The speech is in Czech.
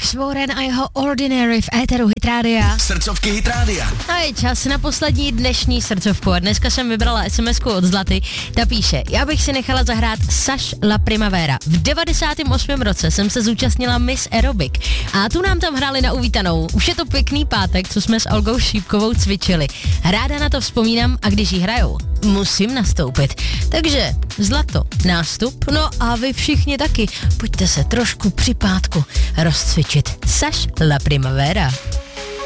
Alex Warren a jeho Ordinary v éteru Hit Rádia. Srdcovky Hit Rádia. A je čas na poslední dnešní srdcovku a dneska jsem vybrala SMS-ku od Zlaty. Ta píše, já bych si nechala zahrát Saš La Primavera. V 98. roce jsem se zúčastnila Miss Aerobic a tu nám tam hráli na uvítanou. Už je to pěkný pátek, co jsme s Olgou Šípkovou cvičili. Ráda na to vzpomínám a když jí hrajou, musím nastoupit. Takže Zlato, nástup, no a vy všichni taky. Pojďte se trošku při pátku rozcvičit. Saš La Primavera.